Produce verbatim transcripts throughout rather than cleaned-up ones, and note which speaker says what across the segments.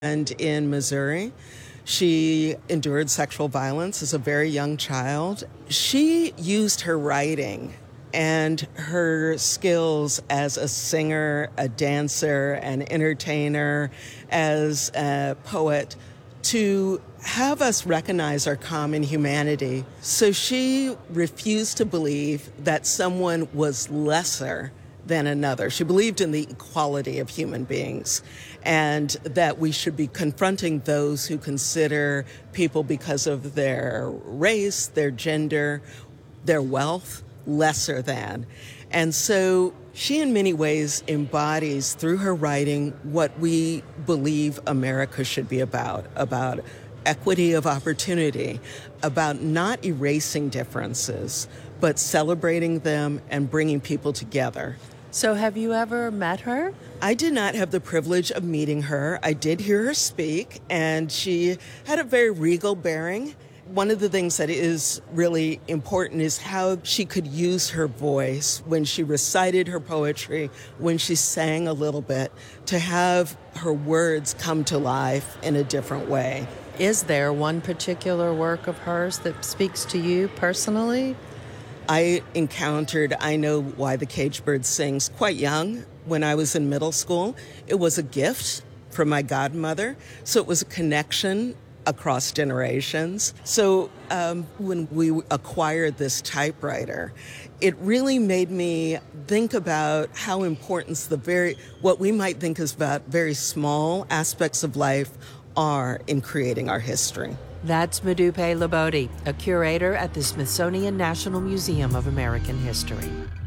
Speaker 1: and in Missouri. She endured sexual violence as a very young child. She used her writing and her skills as a singer, a dancer, an entertainer, as a poet to have us recognize our common humanity. So she refused to believe that someone was lesser than another. She believed in the equality of human beings and that we should be confronting those who consider people because of their race, their gender, their wealth, lesser than. And so she in many ways embodies through her writing what we believe America should be about, about equity of opportunity, about not erasing differences, but celebrating them and bringing people together.
Speaker 2: So have you ever met her?
Speaker 1: I did not have the privilege of meeting her. I did hear her speak, and she had a very regal bearing. One of the things that is really important is how she could use her voice when she recited her poetry, when she sang a little bit, to have her words come to life in a different way.
Speaker 2: Is there one particular work of hers that speaks to you personally?
Speaker 1: I encountered I Know Why the Caged Bird Sings quite young when I was in middle school. It was a gift from my godmother, so it was a connection across generations. So um, when we acquired this typewriter, it really made me think about how important the very, what we might think is about very small aspects of life are in creating our history.
Speaker 2: That's Modupe Labode, a curator at the Smithsonian National Museum of American History.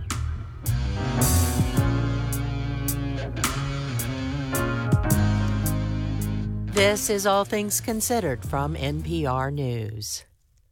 Speaker 2: This is All Things Considered from N P R News.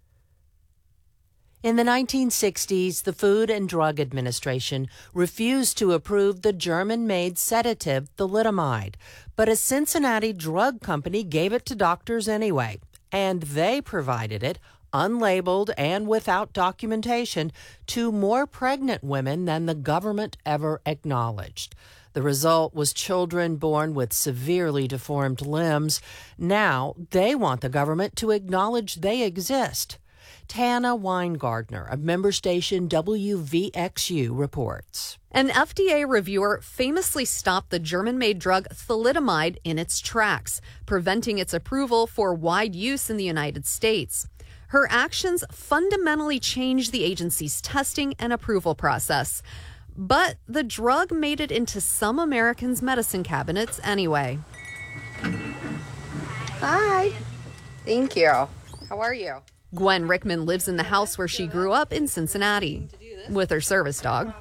Speaker 2: In the nineteen sixties, the Food and Drug Administration refused to approve the German-made sedative thalidomide, but a Cincinnati drug company gave it to doctors anyway, and they provided it, unlabeled and without documentation, to more pregnant women than the government ever acknowledged. The result was children born with severely deformed limbs. Now they want the government to acknowledge they exist. Tana Weingardner of member station W V X U reports.
Speaker 3: An F D A reviewer famously stopped the German-made drug thalidomide in its tracks, preventing its approval for wide use in the United States. Her actions fundamentally changed the agency's testing and approval process. But the drug made it into some Americans' medicine cabinets anyway.
Speaker 4: Hi. Thank you. How are you?
Speaker 3: Gwen Rickman lives in the house where she grew up in Cincinnati with her service dog.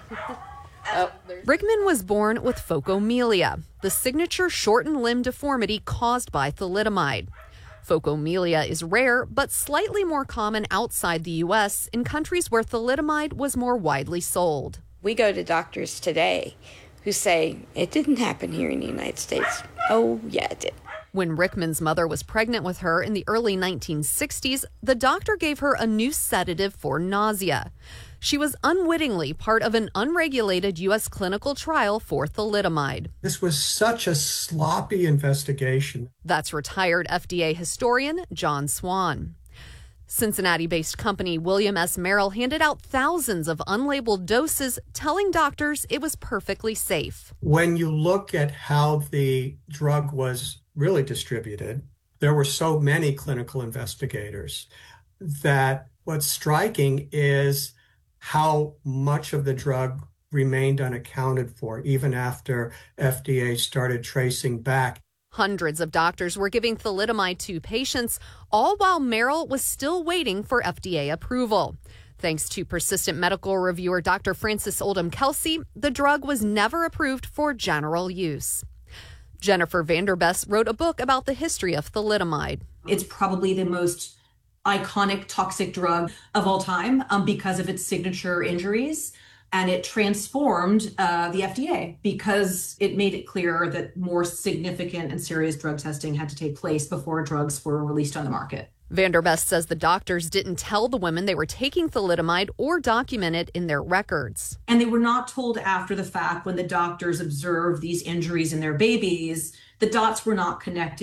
Speaker 3: Oh, Rickman was born with phocomelia, the signature shortened limb deformity caused by thalidomide. Phocomelia is rare, but slightly more common outside the U S in countries where thalidomide was more widely sold.
Speaker 4: We go to doctors today who say, it didn't happen here in the United States. Oh, yeah, it did.
Speaker 3: When Rickman's mother was pregnant with her in the early nineteen sixties, the doctor gave her a new sedative for nausea. She was unwittingly part of an unregulated U S clinical trial for thalidomide.
Speaker 5: This was such a sloppy investigation.
Speaker 3: That's retired F D A historian John Swan. Cincinnati-based company William S. Merrill handed out thousands of unlabeled doses, telling doctors it was perfectly safe.
Speaker 5: When you look at how the drug was really distributed, there were so many clinical investigators that what's striking is how much of the drug remained unaccounted for, even after F D A started tracing back.
Speaker 3: Hundreds of doctors were giving thalidomide to patients, all while Merrill was still waiting for F D A approval. Thanks to persistent medical reviewer Doctor Francis Oldham Kelsey, the drug was never approved for general use. Jennifer Vanderbest wrote a book about the history of thalidomide.
Speaker 6: It's probably the most iconic toxic drug of all time um, because of its signature injuries. And it transformed uh, the F D A because it made it clear that more significant and serious drug testing had to take place before drugs were released on the market.
Speaker 3: Vanderbest says the doctors didn't tell the women they were taking thalidomide or document it in their records.
Speaker 6: And they were not told after the fact when the doctors observed these injuries in their babies. The dots were not connected.